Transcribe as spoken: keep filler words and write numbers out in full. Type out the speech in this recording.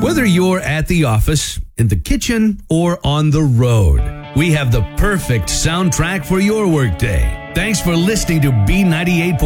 Whether you're at the office, in the kitchen, or on the road, we have the perfect soundtrack for your workday. Thanks for listening to B ninety-eight.